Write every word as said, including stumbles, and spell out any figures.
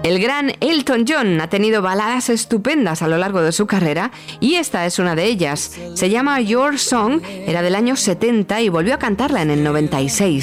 El gran Elton John ha tenido baladas estupendas a lo largo de su carrera y esta es una de ellas. Se llama Your Song, era del año setenta y volvió a cantarla en el noventa y seis.